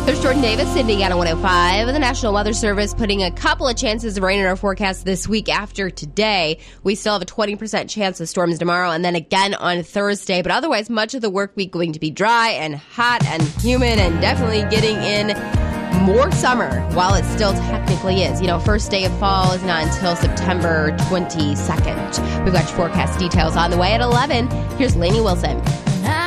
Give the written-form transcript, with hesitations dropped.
There's Jordan Davis, Indiana 105. The National Weather Service putting a couple of chances of rain in our forecast this week after today. We still have a 20% chance of storms tomorrow and then again on Thursday. But otherwise, much of the work week going to be dry and hot and humid and definitely getting in more summer while it still technically is. First day of fall is not until September 22nd. We've got your forecast details on the way at 11. Here's Lainey Wilson.